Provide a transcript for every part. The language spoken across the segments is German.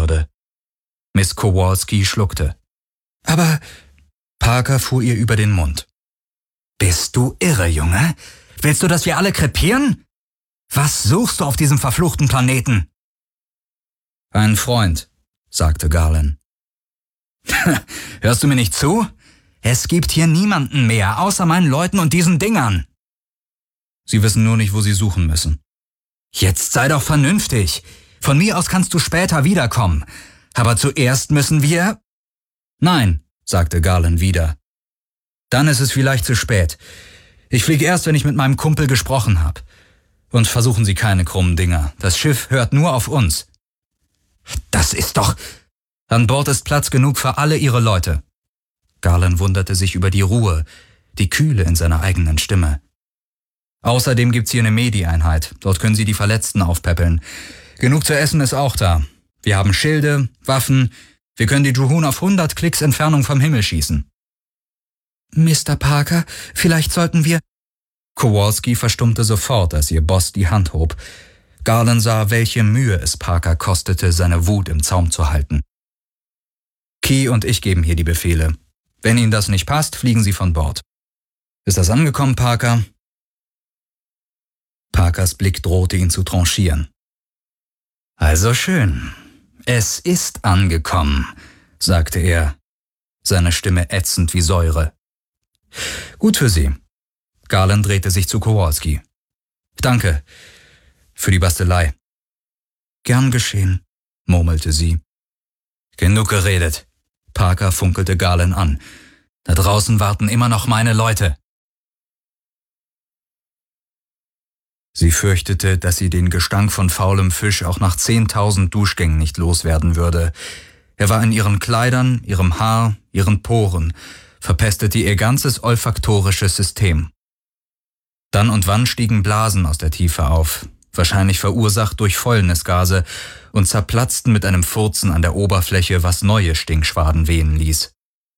würde. Miss Kowalski schluckte. »Aber«, Parker fuhr ihr über den Mund. »Bist du irre, Junge? Willst du, dass wir alle krepieren? Was suchst du auf diesem verfluchten Planeten?« »Ein Freund«, sagte Garland. »Hörst du mir nicht zu? Es gibt hier niemanden mehr, außer meinen Leuten und diesen Dingern.« »Sie wissen nur nicht, wo sie suchen müssen.« »Jetzt sei doch vernünftig. Von mir aus kannst du später wiederkommen. Aber zuerst müssen wir...« »Nein«, sagte Garland wieder. »Dann ist es vielleicht zu spät. Ich fliege erst, wenn ich mit meinem Kumpel gesprochen habe. Und versuchen Sie keine krummen Dinger. Das Schiff hört nur auf uns.« »Das ist doch...« »An Bord ist Platz genug für alle Ihre Leute.« Garland wunderte sich über die Ruhe, die Kühle in seiner eigenen Stimme. »Außerdem gibt's hier eine Medi-Einheit. Dort können Sie die Verletzten aufpäppeln. Genug zu essen ist auch da. Wir haben Schilde, Waffen. Wir können die Juhun auf 100 Klicks Entfernung vom Himmel schießen.« »Mr. Parker, vielleicht sollten wir...« Kowalski verstummte sofort, als ihr Boss die Hand hob. Garland sah, welche Mühe es Parker kostete, seine Wut im Zaum zu halten. »Key und ich geben hier die Befehle. Wenn Ihnen das nicht passt, fliegen Sie von Bord. Ist das angekommen, Parker?« Parkers Blick drohte ihn zu tranchieren. »Also schön. Es ist angekommen«, sagte er, seine Stimme ätzend wie Säure. »Gut für Sie.« Garland drehte sich zu Kowalski. »Danke für die Bastelei.« »Gern geschehen«, murmelte sie. »Genug geredet.« Parker funkelte Garland an. »Da draußen warten immer noch meine Leute.« Sie fürchtete, dass sie den Gestank von faulem Fisch auch nach 10.000 Duschgängen nicht loswerden würde. Er war in ihren Kleidern, ihrem Haar, ihren Poren, verpestete ihr ganzes olfaktorisches System. Dann und wann stiegen Blasen aus der Tiefe auf, wahrscheinlich verursacht durch Fäulnisgase, und zerplatzten mit einem Furzen an der Oberfläche, was neue Stinkschwaden wehen ließ.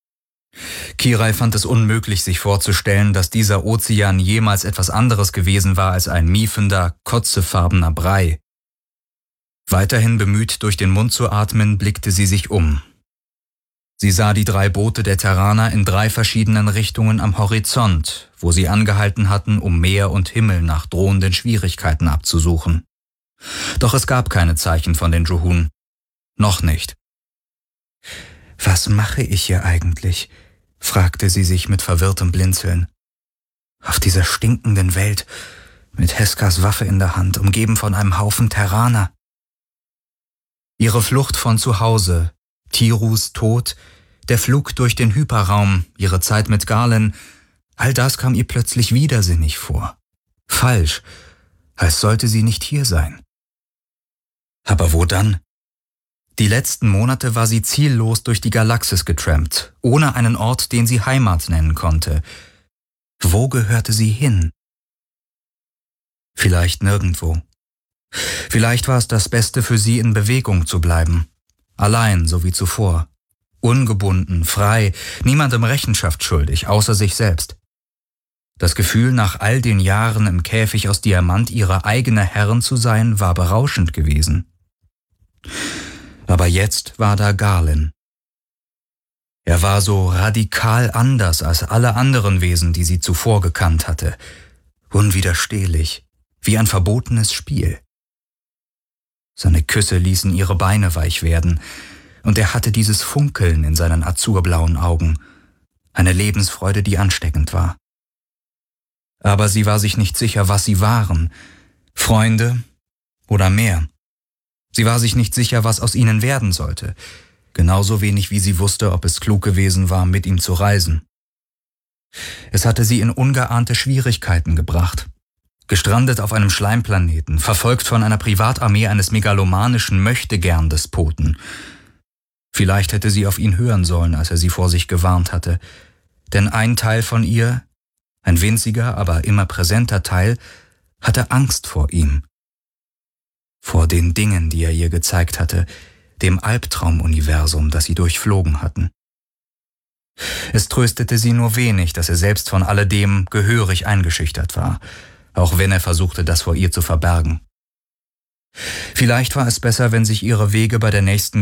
Kirai fand es unmöglich, sich vorzustellen, dass dieser Ozean jemals etwas anderes gewesen war als ein miefender, kotzefarbener Brei. Weiterhin bemüht, durch den Mund zu atmen, blickte sie sich um. Sie sah die 3 Boote der Terraner in 3 verschiedenen Richtungen am Horizont, wo sie angehalten hatten, um Meer und Himmel nach drohenden Schwierigkeiten abzusuchen. Doch es gab keine Zeichen von den Juhun. Noch nicht. »Was mache ich hier eigentlich?« fragte sie sich mit verwirrtem Blinzeln. »Auf dieser stinkenden Welt, mit Heskas Waffe in der Hand, umgeben von einem Haufen Terraner.« Ihre Flucht von zu Hause, Tirus Tod, der Flug durch den Hyperraum, ihre Zeit mit Garland, all das kam ihr plötzlich widersinnig vor. Falsch, als sollte sie nicht hier sein. Aber wo dann? Die letzten Monate war sie ziellos durch die Galaxis getrampt, ohne einen Ort, den sie Heimat nennen konnte. Wo gehörte sie hin? Vielleicht nirgendwo. Vielleicht war es das Beste für sie, in Bewegung zu bleiben. Allein, so wie zuvor. Ungebunden, frei, niemandem Rechenschaft schuldig, außer sich selbst. Das Gefühl, nach all den Jahren im Käfig aus Diamant ihre eigene Herrin zu sein, war berauschend gewesen. Aber jetzt war da Garland. Er war so radikal anders als alle anderen Wesen, die sie zuvor gekannt hatte. Unwiderstehlich, wie ein verbotenes Spiel. Seine Küsse ließen ihre Beine weich werden, und er hatte dieses Funkeln in seinen azurblauen Augen, eine Lebensfreude, die ansteckend war. Aber sie war sich nicht sicher, was sie waren, Freunde oder mehr. Sie war sich nicht sicher, was aus ihnen werden sollte, genauso wenig wie sie wusste, ob es klug gewesen war, mit ihm zu reisen. Es hatte sie in ungeahnte Schwierigkeiten gebracht. Gestrandet auf einem Schleimplaneten, verfolgt von einer Privatarmee eines megalomanischen Möchtegern-Despoten. Vielleicht hätte sie auf ihn hören sollen, als er sie vor sich gewarnt hatte. Denn ein Teil von ihr, ein winziger, aber immer präsenter Teil, hatte Angst vor ihm. Vor den Dingen, die er ihr gezeigt hatte, dem Albtraum-Universum, das sie durchflogen hatten. Es tröstete sie nur wenig, dass er selbst von alledem gehörig eingeschüchtert war, auch wenn er versuchte, das vor ihr zu verbergen. Vielleicht war es besser, wenn sich ihre Wege bei der nächsten